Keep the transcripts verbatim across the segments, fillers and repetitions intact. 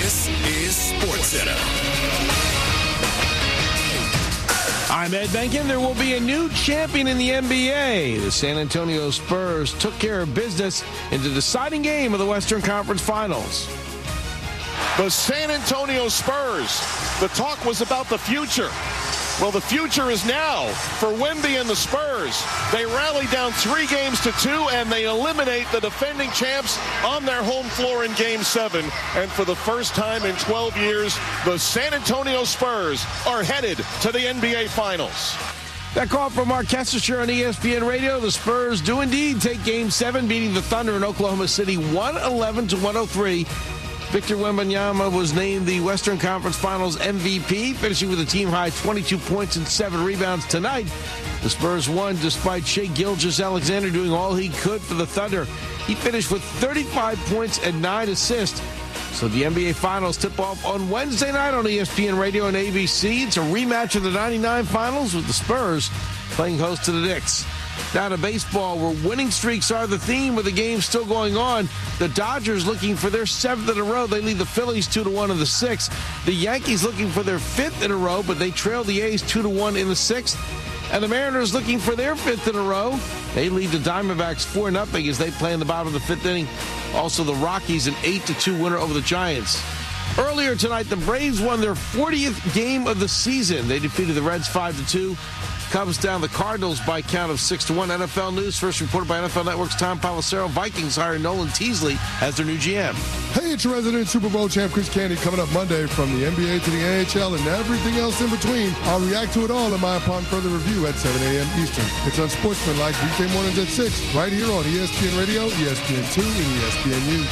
This is SportsCenter. I'm Ed Benkin. There will be a new champion in the N B A. The San Antonio Spurs took care of business in the deciding game of the Western Conference Finals. The San Antonio Spurs. The talk was about the future. Well, the future is now for Wemby and the Spurs. They rally down three games to two, and they eliminate the defending champs on their home floor in Game seven. And for the first time in twelve years, the San Antonio Spurs are headed to the N B A Finals. That call from Mark Kessler on E S P N Radio. The Spurs do indeed take Game seven, beating the Thunder in Oklahoma City one eleven to one oh three. Victor Wembanyama was named the Western Conference Finals M V P, finishing with a team-high twenty-two points and seven rebounds tonight. The Spurs won despite Shai Gilgeous-Alexander doing all he could for the Thunder. He finished with thirty-five points and nine assists. So the N B A Finals tip off on Wednesday night on E S P N Radio and A B C. It's a rematch of the ninety-nine Finals with the Spurs playing host to the Knicks. Down to baseball, where winning streaks are the theme with the game still going on. The Dodgers looking for their seventh in a row. They lead the Phillies two to one in the sixth. The Yankees looking for their fifth in a row, but they trail the A's two to one in the sixth. And the Mariners looking for their fifth in a row. They lead the Diamondbacks four nothing as they play in the bottom of the fifth inning. Also, the Rockies an eight to two winner over the Giants. Earlier tonight, the Braves won their fortieth game of the season. They defeated the Reds five to two. Cubs down the Cardinals by a count of six to one. N F L News, first reported by N F L Network's Tom Pelissero. Vikings hire Nolan Teasley as their new G M. Hey, it's your resident Super Bowl champ, Chris Candy, coming up Monday from the N B A to the N H L and everything else in between. I'll react to it all in my Upon Further Review at seven a.m. Eastern. It's on Sportsmanlike weekday mornings at six, right here on E S P N Radio, E S P N two, and E S P N U.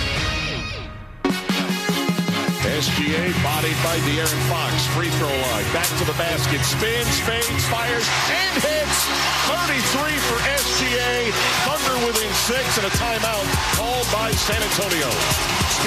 S G A bodied by De'Aaron Fox. Free throw line. Back to the basket. Spins, fades, fires, and hits. thirty-three for S G A. Thunder within six and a timeout called by San Antonio.